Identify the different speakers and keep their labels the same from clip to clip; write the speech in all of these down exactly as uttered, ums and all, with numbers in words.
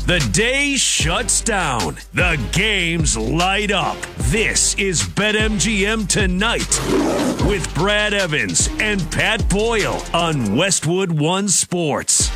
Speaker 1: The day shuts down. The games light up. This is BetMGM Tonight with Brad Evans and Pat Boyle on Westwood One Sports.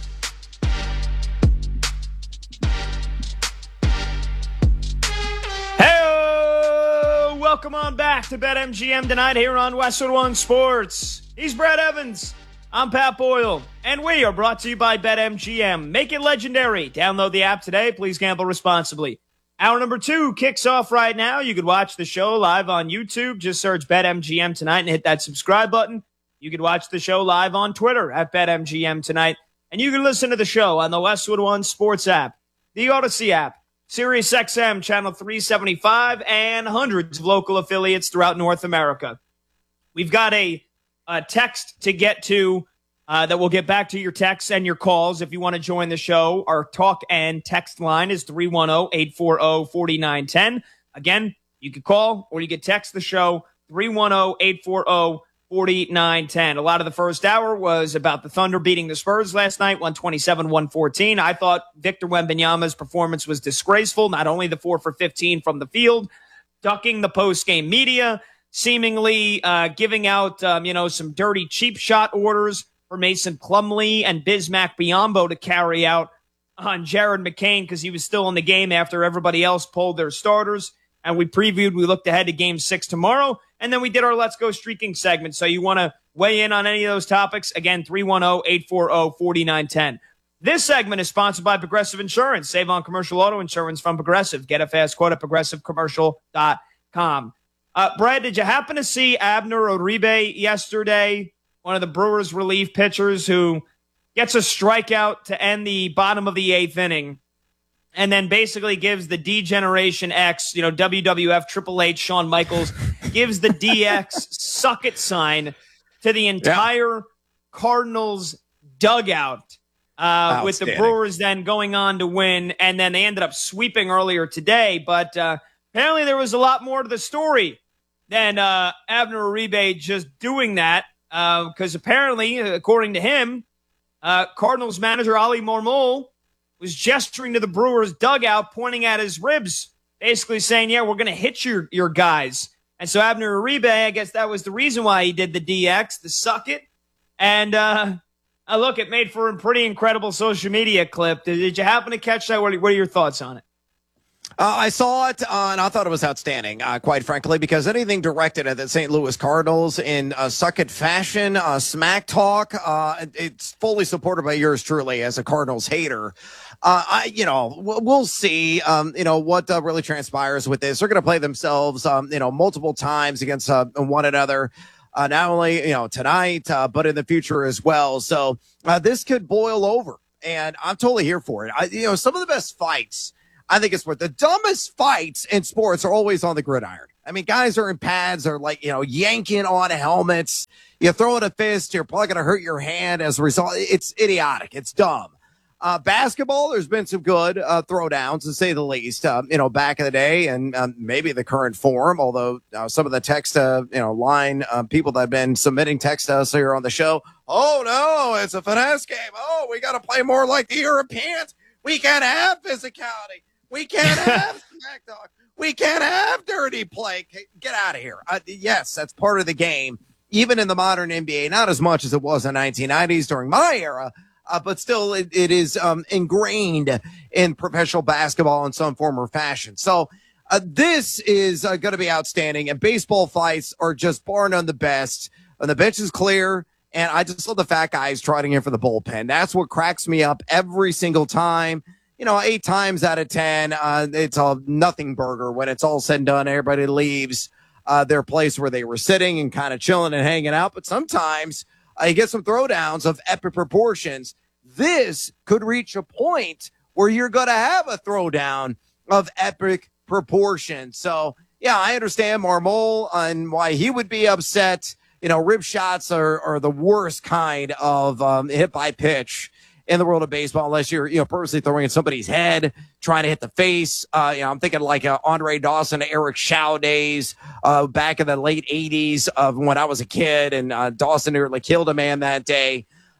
Speaker 2: Hey, welcome on back to BetMGM Tonight here on Westwood One Sports. He's Brad Evans. I'm Pat Boyle, and we are brought to you by BetMGM. Make it legendary. Download the app today. Please gamble responsibly. Hour number two kicks off right now. You could watch the show live on YouTube. Just search BetMGM Tonight and hit that subscribe button. You could watch the show live on Twitter at BetMGM Tonight. And you can listen to the show on the Westwood One Sports app, the Odyssey app, Sirius X M Channel three seventy-five, and hundreds of local affiliates throughout North America. We've got a A text to get to uh, that we'll get back to your texts and your calls if you want to join the show. Our talk and text line is three one zero, eight four zero, four nine one zero. Again, you can call or you can text the show three one zero, eight four zero, four nine one zero. A lot of the first hour was about the Thunder beating the Spurs last night, one twenty-seven to one fourteen. I thought Victor Wembanyama's performance was disgraceful. Not only the four for fifteen from the field, ducking the post-game media, seemingly uh, giving out, um, you know, some dirty cheap shot orders for Mason Plumlee and Bismack Biyombo to carry out on Jared McCain because he was still in the game after everybody else pulled their starters. And we previewed, we looked ahead to game six tomorrow, and then we did our Let's Go Streaking segment. So you want to weigh in on any of those topics? Again, three one zero, eight four zero, four nine one zero. This segment is sponsored by Progressive Insurance. Save on commercial auto insurance from Progressive. Get a fast quote at progressive commercial dot com. Uh, Brad, did you happen to see Abner Uribe yesterday, one of the Brewers relief pitchers who gets a strikeout to end the bottom of the eighth inning and then basically gives the D-Generation X, you know, W W F, Triple H, Shawn Michaels, gives the D X suck it sign to the entire yeah. Cardinals dugout uh, with the Brewers then going on to win, and then they ended up sweeping earlier today, but uh, apparently there was a lot more to the story than uh, Abner Uribe just doing that, because uh, apparently, according to him, uh, Cardinals manager Ali Marmol was gesturing to the Brewers dugout, pointing at his ribs, basically saying, yeah, we're going to hit your, your guys. And so Abner Uribe, I guess that was the reason why he did the D X, the suck it. And uh, uh, look, it made for a pretty incredible social media clip. Did, did you happen to catch that? What are, what are your thoughts on it?
Speaker 3: Uh, I saw it, uh, and I thought it was outstanding, uh, quite frankly, because anything directed at the Saint Louis Cardinals in uh, suck-it fashion, uh, smack talk, uh, it's fully supported by yours truly as a Cardinals hater. Uh, I, you know, we'll see, um, you know, what uh, really transpires with this. They're going to play themselves, um, you know, multiple times against uh, one another, uh, not only, you know, tonight, uh, but in the future as well. So uh, this could boil over, and I'm totally here for it. I, you know, some of the best fights, I think it's what the dumbest fights in sports are always on the gridiron. I mean, guys are in pads, are like, you know, yanking on helmets. You throw in a fist, you're probably going to hurt your hand as a result. It's idiotic. It's dumb. Uh, basketball, there's been some good uh, throwdowns, to say the least, uh, you know, back in the day and um, maybe the current form, although uh, some of the text, uh, you know, line uh, people that have been submitting text to us here on the show, oh, no, it's a finesse game. Oh, we got to play more like the Europeans. We can't have physicality. We can't have smack talk. We can't have dirty play. Get out of here. Uh, yes, that's part of the game, even in the modern N B A. Not as much as it was in the nineteen nineties during my era, uh, but still it, it is um, ingrained in professional basketball in some form or fashion. So uh, this is uh, going to be outstanding, and baseball fights are just bar none the best. And the bench is clear, and I just love the fat guys trotting in for the bullpen. That's what cracks me up every single time. You know, eight times out of ten, uh, it's a nothing burger. When it's all said and done, everybody leaves uh, their place where they were sitting and kind of chilling and hanging out. But sometimes uh, you get some throwdowns of epic proportions. This could reach a point where you're going to have a throwdown of epic proportions. So, yeah, I understand Marmol and why he would be upset. You know, rib shots are, are the worst kind of um, hit by pitch in the world of baseball, unless you're, you know, purposely throwing at somebody's head, trying to hit the face. Uh, you know, I'm thinking like uh, Andre Dawson, Eric Shaw days uh, back in the late eighties of when I was a kid, and uh, Dawson nearly killed a man that day.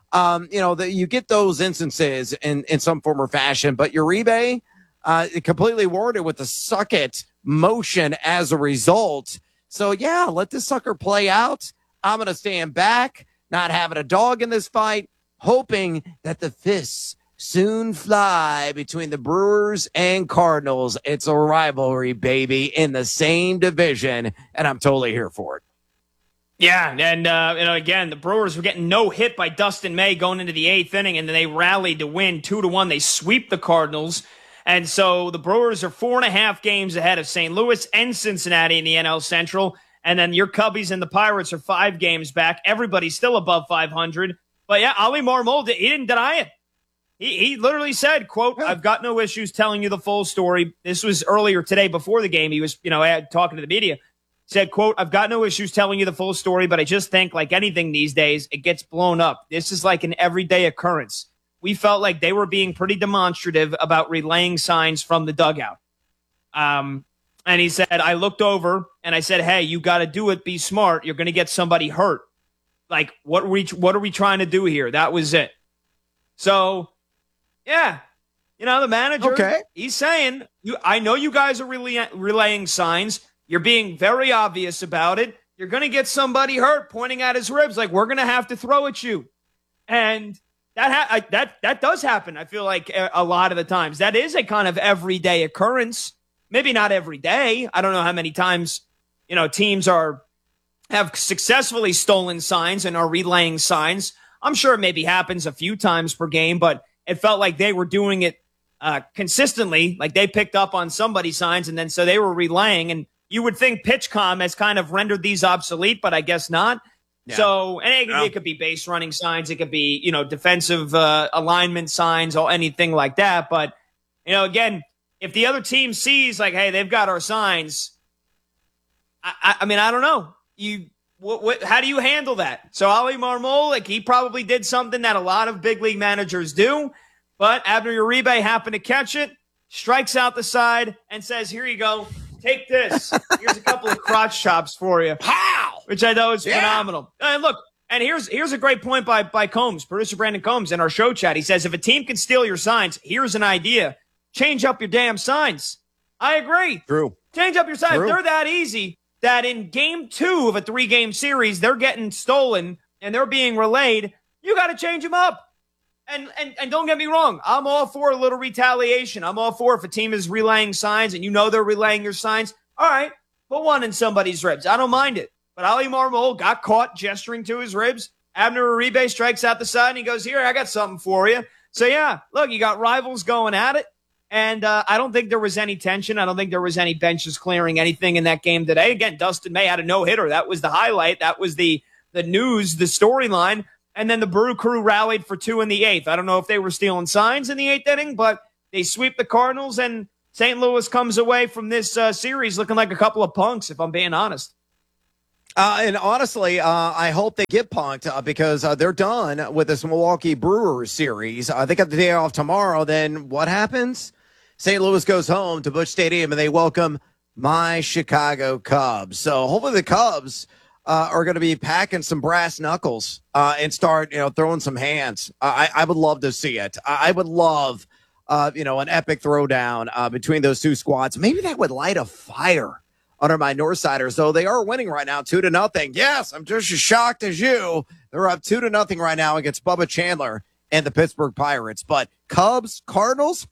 Speaker 3: Um, you know, that you get those instances in, in some form or fashion, but Uribe, uh, completely warranted with the suck it motion as a result. So yeah, let this sucker play out. I'm going to stand back, not having a dog in this fight, hoping that the fists soon fly between the Brewers and Cardinals. It's a rivalry, baby, in the same division, and I'm totally here for it.
Speaker 2: Yeah, and uh, you know, again, the Brewers were getting no hit by Dustin May going into the eighth inning, and then they rallied to win two to one. They sweep the Cardinals, and so the Brewers are four and a half games ahead of Saint Louis and Cincinnati in the N L Central, and then your Cubbies and the Pirates are five games back. Everybody's still above five hundred, but yeah, Oli Marmol, he didn't deny it. He he literally said, "quote I've got no issues telling you the full story." This was earlier today before the game. He was, you know, talking to the media. Said, quote, "I've got no issues telling you the full story, but I just think like anything these days, it gets blown up. This is like an everyday occurrence." We felt like they were being pretty demonstrative about relaying signs from the dugout. Um, and he said, "I looked over and I said, hey, you got to do it. Be smart. You're going to get somebody hurt. Like, what are we, what are we trying to do here?" That was it. So, yeah. You know, the manager,
Speaker 3: okay. He's
Speaker 2: saying, "You, I know you guys are relay- relaying signs. You're being very obvious about it. You're going to get somebody hurt," pointing at his ribs, like, "we're going to have to throw at you." And that ha- I, that that does happen, I feel like, a, a lot of the times. That is a kind of everyday occurrence. Maybe not every day. I don't know how many times, you know, teams are have successfully stolen signs and are relaying signs. I'm sure it maybe happens a few times per game, but it felt like they were doing it uh, consistently. Like they picked up on somebody's signs, and then so they were relaying. And you would think PitchCom has kind of rendered these obsolete, but I guess not. Yeah. So, and it, yeah. it could be base running signs. It could be, you know, defensive uh, alignment signs or anything like that. But, you know, again, if the other team sees like, hey, they've got our signs, I, I, I mean, I don't know. You, what, what, how do you handle that? So Oli Marmol, like he probably did something that a lot of big league managers do, but Abner Uribe happened to catch it, strikes out the side, and says, "Here you go. Take this. Here's a couple of crotch chops for you." Pow! Which I know is yeah. phenomenal. And look, and here's here's a great point by by Combs, producer Brandon Combs, in our show chat. He says, "If a team can steal your signs, here's an idea. Change up your damn signs." I agree.
Speaker 3: True.
Speaker 2: Change up your signs.
Speaker 3: True.
Speaker 2: They're that easy that in game two of a three-game series, they're getting stolen and they're being relayed. You got to change them up. And, and and don't get me wrong, I'm all for a little retaliation. I'm all for if a team is relaying signs and you know they're relaying your signs, all right, put one in somebody's ribs. I don't mind it. But Oli Marmol got caught gesturing to his ribs. Abner Uribe strikes out the side and he goes, "Here, I got something for you." So, yeah, look, you got rivals going at it. And uh, I don't think there was any tension. I don't think there was any benches clearing anything in that game today. Again, Dustin May had a no-hitter. That was the highlight. That was the the news, the storyline. And then the Brew Crew rallied for two in the eighth. I don't know if they were stealing signs in the eighth inning, but they sweep the Cardinals, and Saint Louis comes away from this uh, series looking like a couple of punks, if I'm being honest.
Speaker 3: Uh, and honestly, uh, I hope they get punked uh, because uh, they're done with this Milwaukee Brewers series. Uh, they got the day off tomorrow. Then what happens? Saint Louis goes home to Busch Stadium, and they welcome my Chicago Cubs. So hopefully the Cubs Uh, are going to be packing some brass knuckles uh, and start, you know, throwing some hands. Uh, I, I would love to see it. I, I would love, uh, you know, an epic throwdown uh, between those two squads. Maybe that would light a fire under my Northsiders, though they are winning right now, two to nothing. Yes, I'm just as shocked as you. They're up two to nothing right now against Bubba Chandler and the Pittsburgh Pirates. But Cubs, Cardinals,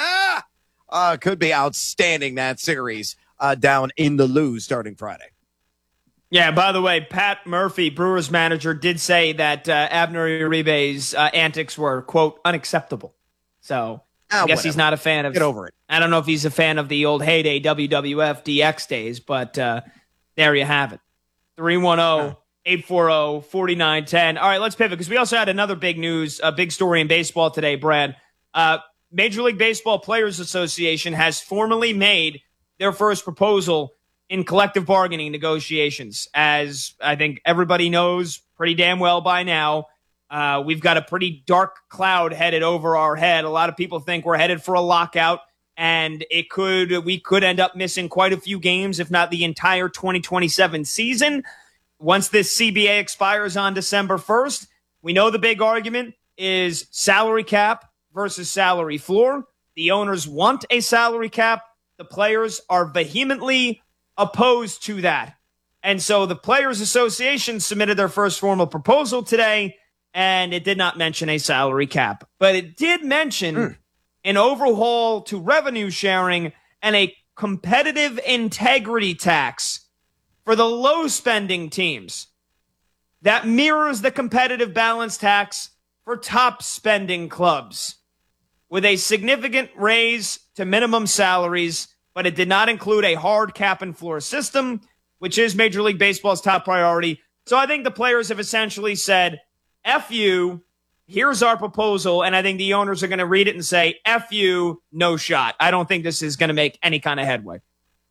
Speaker 3: uh, could be outstanding, that series uh, down in the Lou starting Friday.
Speaker 2: Yeah, by the way, Pat Murphy, Brewers manager, did say that uh, Abner Uribe's uh, antics were, quote, unacceptable. So I
Speaker 3: oh,
Speaker 2: guess
Speaker 3: whatever.
Speaker 2: He's not a fan of...
Speaker 3: Get over it.
Speaker 2: I don't know if he's a fan of the old heyday W W F D X days, but uh, there you have it. three one zero, eight four zero, four nine one zero. All right, let's pivot, because we also had another big news, a big story in baseball today, Brad. Uh, Major League Baseball Players Association has formally made their first proposal in collective bargaining negotiations. As I think everybody knows pretty damn well by now, uh, we've got a pretty dark cloud headed over our head. A lot of people think we're headed for a lockout, and it could we could end up missing quite a few games, if not the entire twenty twenty-seven season. Once this C B A expires on December first, We know the big argument is salary cap versus salary floor. The owners want a salary cap. The players are vehemently opposed to that. And so the Players Association submitted their first formal proposal today, and it did not mention a salary cap. But it did mention mm. an overhaul to revenue sharing and a competitive integrity tax for the low-spending teams that mirrors the competitive balance tax for top-spending clubs, with a significant raise to minimum salaries, but it did not include a hard cap and floor system, which is Major League Baseball's top priority. So I think the players have essentially said, F you, here's our proposal, and I think the owners are going to read it and say, F you, no shot. I don't think this is going to make any kind of headway.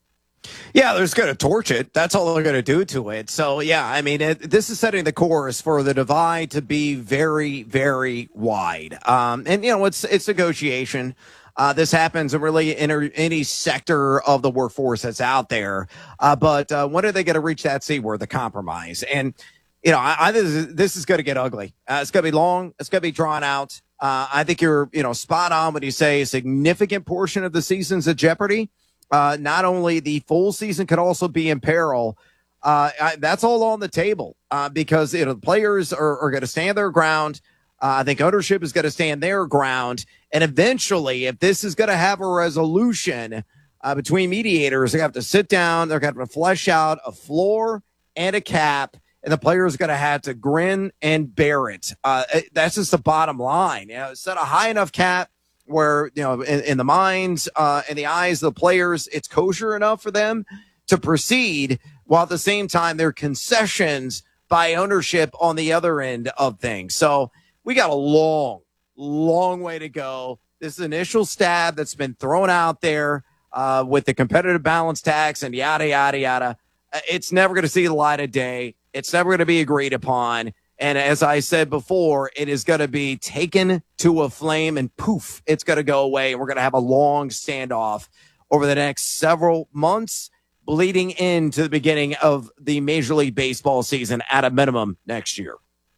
Speaker 3: Yeah, they're just going to torch it. That's all they're going to do to it. So, yeah, I mean, it, this is setting the course for the divide to be very, very wide. Um, and, you know, it's it's negotiation. Uh, this happens in really in any sector of the workforce that's out there. Uh, but uh, when are they going to reach that C word, the compromise? And, you know, I, I this is, this is going to get ugly. Uh, it's going to be long. It's going to be drawn out. Uh, I think you're, you know, spot on when you say a significant portion of the season's at jeopardy. Uh, not only the full season could also be in peril. Uh, I, that's all on the table uh, because, you know, the players are, are going to stand their ground. Uh, I think ownership is going to stand their ground. And eventually, if this is going to have a resolution uh, between mediators, they have to sit down. They're going to flesh out a floor and a cap, and the players are going to have to grin and bear it. Uh, it. That's just the bottom line. You know, set a high enough cap where, you know, in, in the minds uh, and the eyes of the players, it's kosher enough for them to proceed, while at the same time, there are concessions by ownership on the other end of things. So we got a long, long way to go. This initial stab that's been thrown out there uh, with the competitive balance tax and yada, yada, yada, it's never going to see the light of day. It's never going to be agreed upon. And as I said before, it is going to be taken to a flame and poof, it's going to go away. And we're going to have a long standoff over the next several months, bleeding into the beginning of the Major League Baseball season at a minimum next year.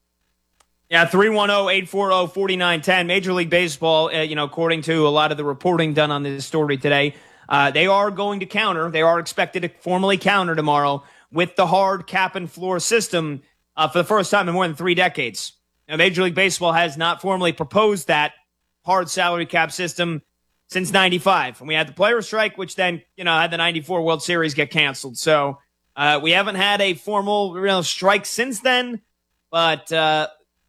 Speaker 2: Yeah, three one zero, eight four zero, four nine one zero. Major League Baseball, uh, you know, according to a lot of the reporting done on this story today, uh, they are going to counter. They are expected to formally counter tomorrow with the hard cap and floor system uh, for the first time in more than three decades. Now, Major League Baseball has not formally proposed that hard salary cap system since ninety-five. And we had the player strike, which then, you know, had the ninety-four World Series get canceled. So uh, we haven't had a formal you know, strike since then. But, uh,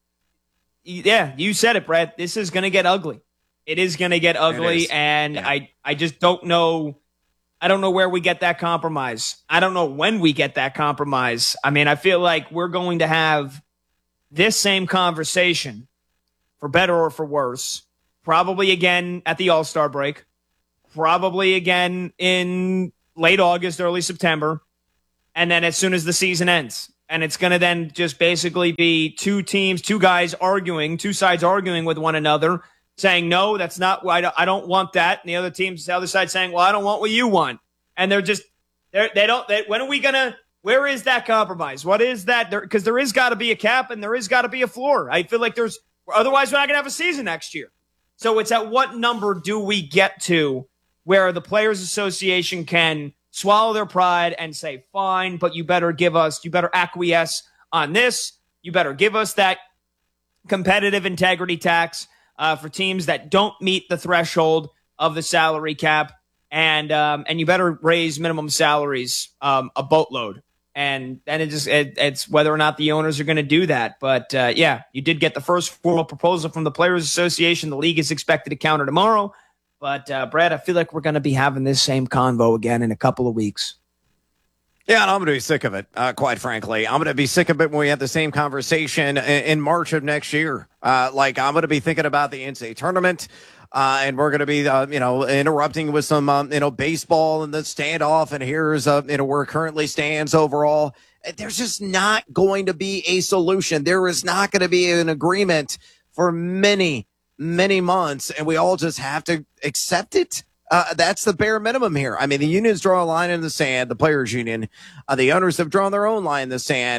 Speaker 2: yeah, you said it, Brett. This is going to get ugly. It is going to get ugly. And yeah. I, I just don't know. I don't know where we get that compromise. I don't know when we get that compromise. I mean, I feel like we're going to have this same conversation, for better or for worse, probably again at the All-Star break, probably again in late August, early September, and then as soon as the season ends. And it's going to then just basically be two teams, two guys arguing, two sides arguing with one another, saying, no, that's not why I don't want that. And the other teams, the other side saying, well, I don't want what you want. And they're just, they're, they don't, they, when are we going to, where is that compromise? What is that? Because there, there is got to be a cap and there is got to be a floor. I feel like there's, otherwise we're not going to have a season next year. So it's at what number do we get to where the Players Association can swallow their pride and say, fine, but you better give us, you better acquiesce on this. You better give us that competitive integrity tax uh, for teams that don't meet the threshold of the salary cap. And um, and you better raise minimum salaries um, a boatload. And then it just it, it's whether or not the owners are going to do that. But uh, yeah, you did get the first formal proposal from the Players Association. The league is expected to counter tomorrow. But, uh, Brad, I feel like we're going to be having this same convo again in a couple of weeks.
Speaker 3: Yeah, and I'm going to be sick of it, uh, quite frankly. I'm going to be sick of it when we have the same conversation in, in March of next year. Uh, like, I'm going to be thinking about the N C double A tournament, uh, and we're going to be, uh, you know, interrupting with some, um, you know, baseball and the standoff, and here's, uh, you know, where it currently stands overall. There's just not going to be a solution. There is not going to be an agreement for many many months, and we all just have to accept it. Uh, that's the bare minimum here. I mean, the unions draw a line in the sand, the players union, uh, the owners have drawn their own line in the sand.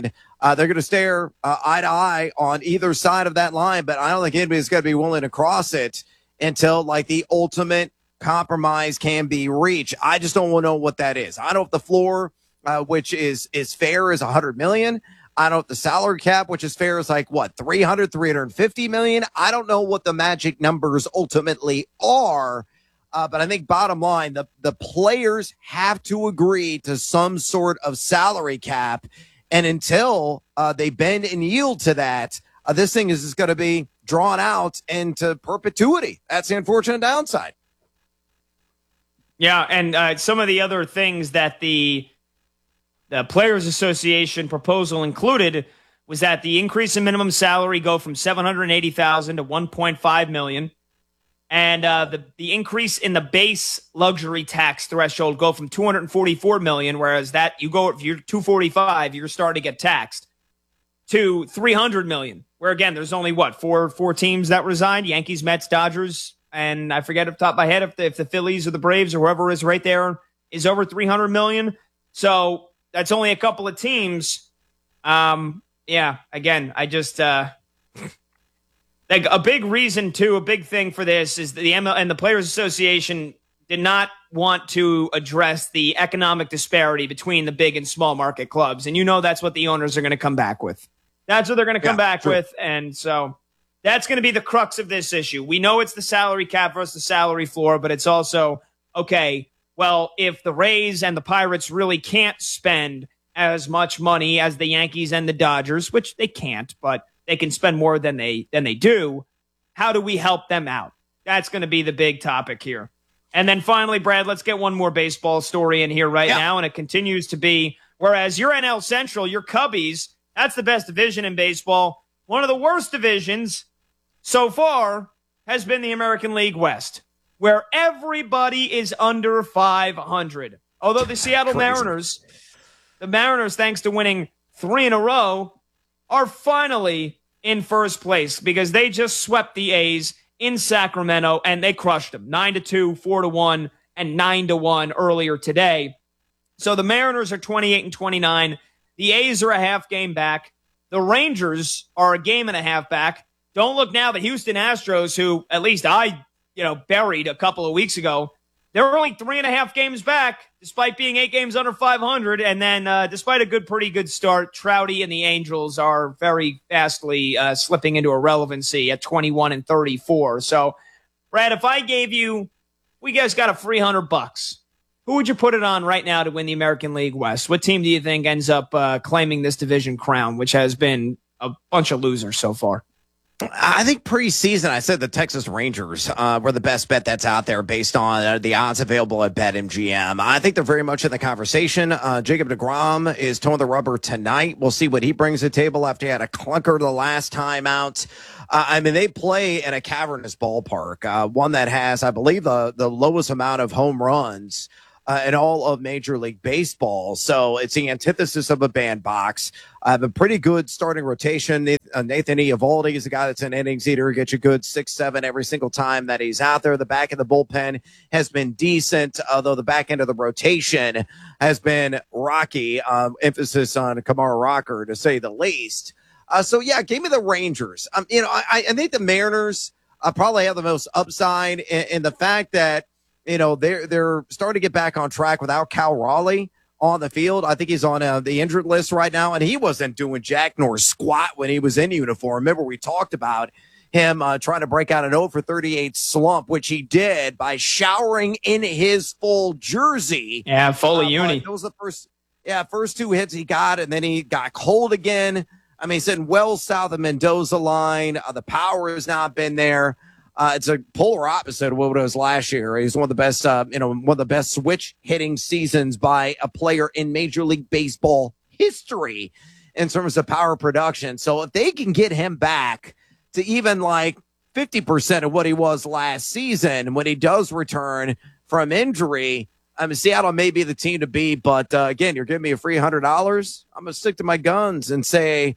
Speaker 3: Uh, they're going to stare uh, eye to eye on either side of that line, but I don't think anybody's going to be willing to cross it until like the ultimate compromise can be reached. I just don't know what that is. I don't know if the floor, uh, which is is fair, is one hundred million dollars. I don't know if the salary cap, which is fair, is like, what, three hundred, three hundred fifty million. I don't know what the magic numbers ultimately are. Uh, but I think bottom line, the, the players have to agree to some sort of salary cap. And until uh, they bend and yield to that, uh, this thing is just going to be drawn out into perpetuity. That's the unfortunate downside.
Speaker 2: Yeah, and uh, some of the other things that the The Players Association proposal included was that the increase in minimum salary go from seven hundred eighty thousand dollars to one point five million dollars, and uh, the the increase in the base luxury tax threshold go from two hundred forty-four million dollars, whereas that you go if you're two forty-five, you're starting to get taxed, to three hundred million dollars, where again there's only what four four teams that resigned: Yankees, Mets, Dodgers, and I forget off the top of my head if the, if the Phillies or the Braves or whoever is right there is over three hundred million dollars. So that's only a couple of teams. Um, yeah, again, I just uh, like a big reason too, a big thing for this is the M L and the Players Association did not want to address the economic disparity between the big and small market clubs, and you know that's what the owners are going to come back with. That's what they're going to come yeah, back true. with, and so that's going to be the crux of this issue. We know it's the salary cap versus the salary floor, but it's also okay. Well, if the Rays and the Pirates really can't spend as much money as the Yankees and the Dodgers, which they can't, but they can spend more than they than they do, how do we help them out? That's going to be the big topic here. And then finally, Brad, let's get one more baseball story in here right yeah. now, and it continues to be, whereas your N L Central, your Cubbies, that's the best division in baseball. One of the worst divisions so far has been the American League West, where everybody is under five hundred. Although the Seattle Crazy. Mariners, the Mariners, thanks to winning three in a row, are finally in first place because they just swept the A's in Sacramento and they crushed them. nine to two, four to one, and nine to one earlier today. So the Mariners are twenty-eight and twenty-nine. The A's are a half game back. The Rangers are a game and a half back. Don't look now, the Houston Astros, who at least I you know, buried a couple of weeks ago, they're only three and a half games back, despite being eight games under five hundred. And then, uh, despite a good, pretty good start, Trouty and the Angels are very fastly uh, slipping into irrelevancy at twenty-one and thirty-four. So, Brad, if I gave you, we guys got a free hundred bucks, who would you put it on right now to win the American League West? What team do you think ends up uh, claiming this division crown, which has been a bunch of losers so far?
Speaker 3: I think preseason, I said the Texas Rangers uh, were the best bet that's out there based on uh, the odds available at BetMGM. I think they're very much in the conversation. Uh, Jacob deGrom is towing the rubber tonight. We'll see what he brings to the table after he had a clunker the last time out. Uh, I mean, they play in a cavernous ballpark, uh, one that has, I believe, the, the lowest amount of home runs Uh, in all of Major League Baseball. So it's the antithesis of a bandbox. I have a pretty good starting rotation. Nathan Eovaldi is a guy that's an innings eater, gets you good six, seven every single time that he's out there. The back of the bullpen has been decent, although the back end of the rotation has been rocky. Um, emphasis on Kamara Rocker, to say the least. Uh, so, yeah, give me the Rangers. Um, you know, I, I think the Mariners uh, probably have the most upside in, in the fact that, you know, they're, they're starting to get back on track without Cal Raleigh on the field. I think he's on uh, the injured list right now, and he wasn't doing jack nor squat when he was in uniform. Remember, we talked about him uh, trying to break out an oh for thirty-eight slump, which he did by showering in his full jersey.
Speaker 2: Yeah, full of
Speaker 3: uh,
Speaker 2: uni.
Speaker 3: Those were the first, yeah, first two hits he got, and then he got cold again. I mean, he's sitting well south of Mendoza line. Uh, the power has not been there. Uh, it's a polar opposite of what it was last year. He's one of the best, uh, you know, one of the best switch hitting seasons by a player in Major League Baseball history in terms of power production. So if they can get him back to even like fifty percent of what he was last season when he does return from injury, I mean, Seattle may be the team to beat. But uh, again, you're giving me a free one hundred dollars. I'm going to stick to my guns and say,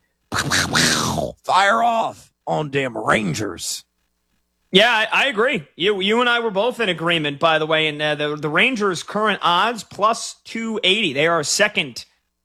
Speaker 3: fire off on damn Rangers.
Speaker 2: Yeah, I, I agree. You you and I were both in agreement, by the way. And uh, the, the Rangers' current odds, plus two eighty. They are second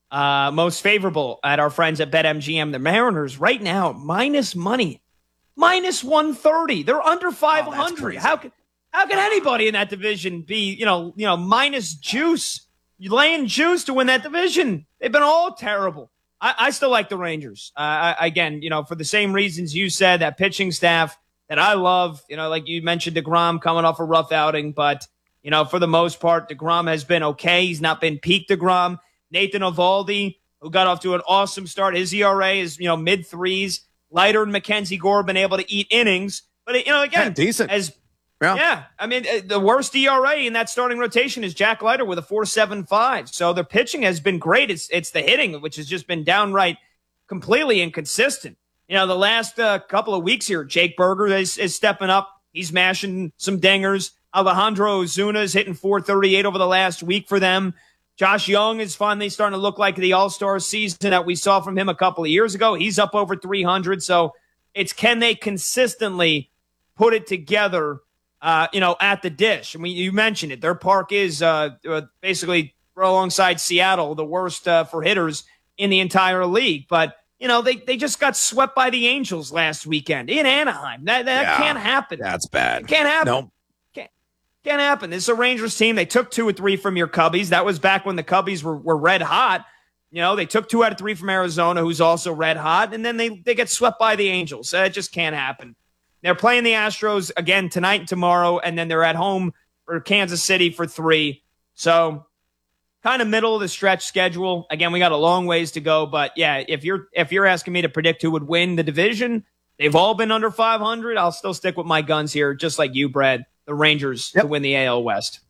Speaker 2: uh, most favorable at our friends at BetMGM. The Mariners right now, minus money, minus one thirty. They're under five hundred. Oh, how can how can anybody in that division be, you know, you know, minus juice? You're laying juice to win that division. They've been all terrible. I, I still like the Rangers. Uh, I, again, you know, for the same reasons you said, that pitching staff that I love, you know, like you mentioned, DeGrom coming off a rough outing, but, you know, for the most part, DeGrom has been okay. He's not been peak DeGrom. Nathan Eovaldi, who got off to an awesome start. His E R A is, you know, mid threes. Leiter and Mackenzie Gore been able to eat innings. But, you know, again,
Speaker 3: yeah, decent.
Speaker 2: as
Speaker 3: Yeah.
Speaker 2: yeah, I mean, the worst E R A in that starting rotation is Jack Leiter with a four point seven five. So their pitching has been great. It's it's the hitting, which has just been downright completely inconsistent. You know, the last uh, couple of weeks here, Jake Berger is, is stepping up. He's mashing some dingers. Alejandro Ozuna is hitting four thirty-eight over the last week for them. Josh Young is finally starting to look like the all-star season that we saw from him a couple of years ago. He's up over three hundred. So it's can they consistently put it together, uh, you know, at the dish. I mean, you mentioned it. Their park is uh, basically alongside Seattle, the worst uh, for hitters in the entire league. But, you know, they, they just got swept by the Angels last weekend in Anaheim. That, that
Speaker 3: Yeah,
Speaker 2: can't happen.
Speaker 3: That's bad.
Speaker 2: It can't happen.
Speaker 3: Nope.
Speaker 2: Can't, can't happen. This is a Rangers team. They took two or three from your Cubbies. That was back when the Cubbies were, were red hot. You know, they took two out of three from Arizona, who's also red hot, and then they, they get swept by the Angels. Uh, it just can't happen. They're playing the Astros again tonight and tomorrow, and then they're at home for Kansas City for three. So kind of middle of the stretch schedule. Again, we got a long ways to go, but yeah, if you're if you're asking me to predict who would win the division, they've all been under five hundred. I'll still stick with my guns here, just like you, Brad. The Rangers
Speaker 3: Yep.
Speaker 2: to win the A L West.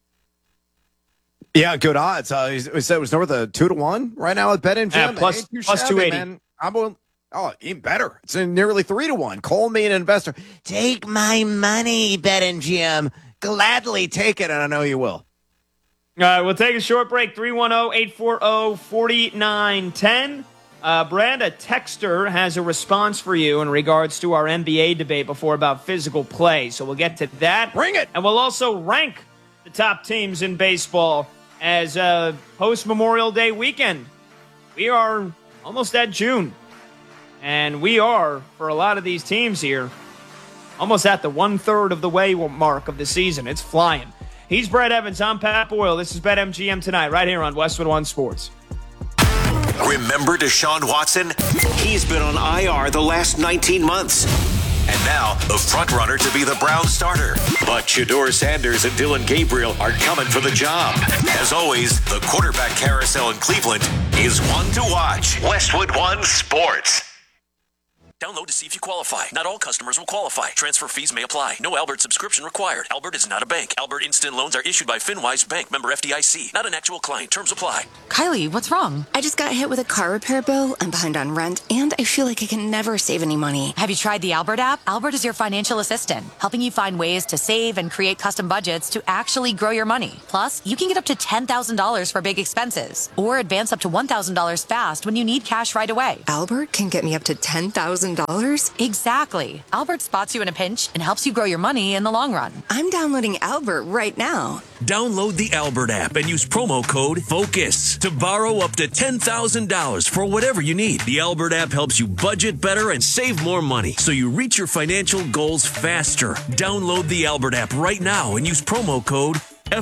Speaker 3: Yeah, good odds. Uh, we said it was north of two to one right now at BetMGM.
Speaker 2: Yeah, plus-
Speaker 3: Ain't too
Speaker 2: plus
Speaker 3: shabby,
Speaker 2: two eighty.
Speaker 3: man. I'm going, oh, even better. It's in nearly three to one. Call me an investor. Take my money, BetMGM. Gladly take it, and I know you will.
Speaker 2: All right, we'll take a short break. three one zero, eight four zero, four nine one zero. Uh, Brad, a texter has a response for you in regards to our N B A debate before about physical play. So we'll get to that.
Speaker 3: Bring it.
Speaker 2: And we'll also rank the top teams in baseball as uh, post-Memorial Day weekend. We are almost at June. And we are, for a lot of these teams here, almost at the one-third of the way mark of the season. It's flying. He's Brad Evans. I'm Pat Boyle. This is BetMGM Tonight, right here on Westwood One Sports.
Speaker 4: Remember Deshaun Watson? He's been on I R the last nineteen months. And now, the front-runner to be the Browns starter. But Shedeur Sanders and Dylan Gabriel are coming for the job. As always, the quarterback carousel in Cleveland is one to watch. Westwood One Sports.
Speaker 5: Download to see if you qualify. Not all customers will qualify. Transfer fees may apply. No Albert subscription required. Albert is not a bank. Albert Instant Loans are issued by FinWise Bank, member F D I C. Not an actual client. Terms apply.
Speaker 6: Kylie, what's wrong?
Speaker 7: I just got hit with a car repair bill. I'm behind on rent, and I feel like I can never save any money.
Speaker 6: Have you tried the Albert app? Albert is your financial assistant, helping you find ways to save and create custom budgets to actually grow your money. Plus, you can get up to ten thousand dollars for big expenses, or advance up to one thousand dollars fast when you need cash right away.
Speaker 7: Albert can get me up to ten thousand dollars?
Speaker 6: Exactly. Albert spots you in a pinch and helps you grow your money in the long run.
Speaker 7: I'm downloading Albert right now.
Speaker 1: Download the Albert app and use promo code FOCUS to borrow up to ten thousand dollars for whatever you need. The Albert app helps you budget better and save more money so you reach your financial goals faster. Download the Albert app right now and use promo code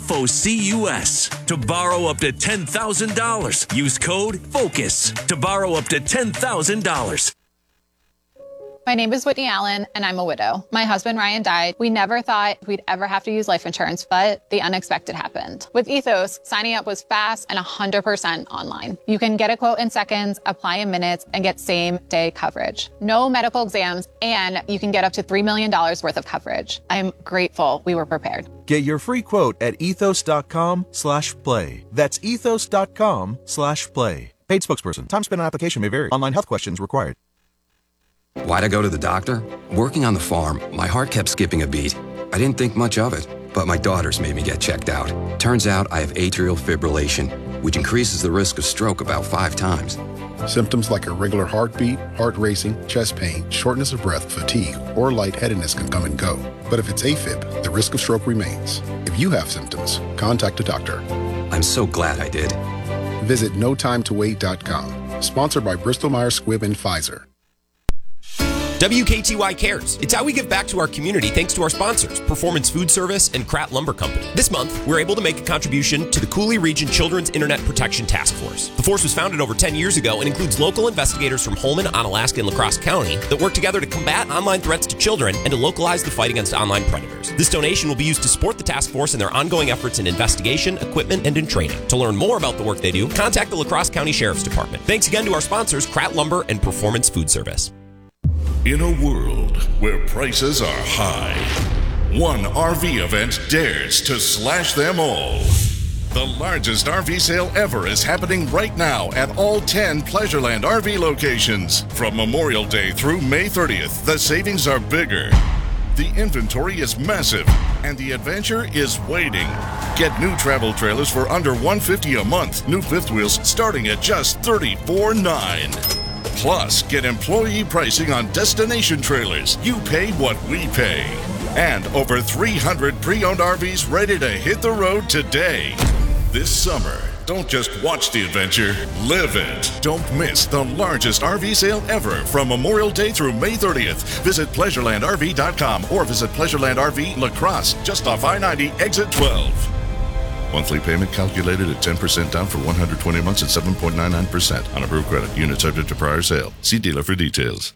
Speaker 1: FOCUS to borrow up to ten thousand dollars. Use code FOCUS to borrow up to ten thousand dollars.
Speaker 8: My name is Whitney Allen, and I'm a widow. My husband, Ryan, died. We never thought we'd ever have to use life insurance, but the unexpected happened. With Ethos, signing up was fast and one hundred percent online. You can get a quote in seconds, apply in minutes, and get same-day coverage. No medical exams, and you can get up to three million dollars worth of coverage. I'm grateful we were prepared.
Speaker 9: Get your free quote at ethos.com slash play. That's ethos.com slash play. Paid spokesperson. Time spent on application may vary. Online health questions required.
Speaker 10: Why'd I go to the doctor? Working on the farm, my heart kept skipping a beat. I didn't think much of it, but my daughters made me get checked out. Turns out I have atrial fibrillation, which increases the risk of stroke about five times.
Speaker 11: Symptoms like irregular heartbeat, heart racing, chest pain, shortness of breath, fatigue, or lightheadedness can come and go. But if it's AFib, the risk of stroke remains. If you have symptoms, contact a doctor.
Speaker 10: I'm so glad I did.
Speaker 11: Visit no time to wait dot com. Sponsored by Bristol Myers Squibb and Pfizer.
Speaker 12: W K T Y Cares. It's how we give back to our community thanks to our sponsors, Performance Food Service and Kratt Lumber Company. This month, we're able to make a contribution to the Cooley Region Children's Internet Protection Task Force. The force was founded over ten years ago and includes local investigators from Holmen, Onalaska, and La Crosse County that work together to combat online threats to children and to localize the fight against online predators. This donation will be used to support the task force in their ongoing efforts in investigation, equipment, and in training. To learn more about the work they do, contact the La Crosse County Sheriff's Department. Thanks again to our sponsors, Kratt Lumber and Performance Food Service.
Speaker 13: In a world where prices are high, one R V event dares to slash them all. The largest R V sale ever is happening right now at all ten Pleasureland R V locations. From Memorial Day through May thirtieth, the savings are bigger. The inventory is massive, and the adventure is waiting. Get new travel trailers for under one hundred fifty dollars a month. New fifth wheels starting at just thirty-four nine. Plus, get employee pricing on destination trailers. You pay what we pay. And over three hundred pre-owned R Vs ready to hit the road today. This summer, don't just watch the adventure, live it. Don't miss the largest R V sale ever from Memorial Day through May thirtieth. Visit pleasure land R V dot com or visit Pleasureland R V La Crosse, just off I ninety, exit twelve. Monthly payment calculated at ten percent down for one hundred twenty months at seven point nine nine percent on approved credit. Unit subject to prior sale. See dealer for details.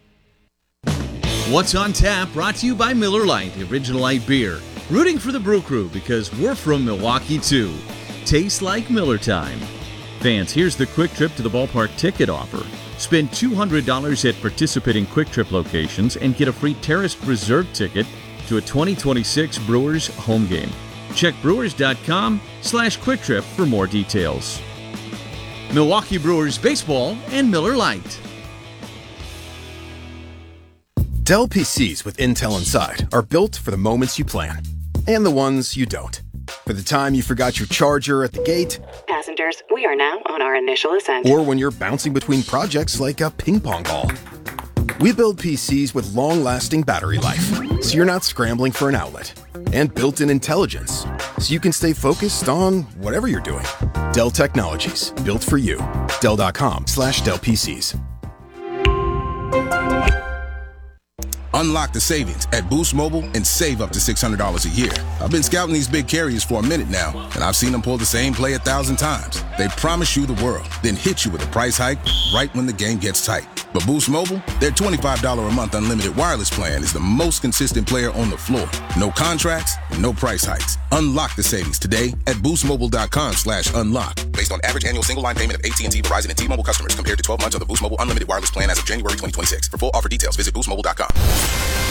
Speaker 14: What's on Tap brought to you by Miller Lite, the original light beer. Rooting for the Brew Crew because we're from Milwaukee too. Tastes like Miller time. Fans, here's the Quick Trip to the Ballpark ticket offer. Spend two hundred dollars at participating Quick Trip locations and get a free Terrace Reserve ticket to a twenty twenty-six Brewers home game. Check brewers.com slash quick trip for more details. Milwaukee Brewers baseball and Miller Lite.
Speaker 15: Dell P Cs with Intel inside are built for the moments you plan and the ones you don't. For the time you forgot your charger at the gate.
Speaker 16: Passengers, we are now on our initial ascent.
Speaker 15: Or when you're bouncing between projects like a ping pong ball. We build P Cs with long-lasting battery life, so you're not scrambling for an outlet. And built-in intelligence, so you can stay focused on whatever you're doing. Dell Technologies, built for you. Dell.com slash Dell PCs.
Speaker 17: Unlock the savings at Boost Mobile and save up to six hundred dollars a year. I've been scouting these big carriers for a minute now, and I've seen them pull the same play a thousand times. They promise you the world, then hit you with a price hike right when the game gets tight. But Boost Mobile, their twenty-five dollars a month unlimited wireless plan is the most consistent player on the floor. No contracts, no price hikes. Unlock the savings today at boostmobile.com slash unlock. Based on average annual single line payment of A T and T, Verizon, and T-Mobile customers compared to twelve months of the Boost Mobile unlimited wireless plan as of January twenty twenty-six. For full offer details, visit boost mobile dot com.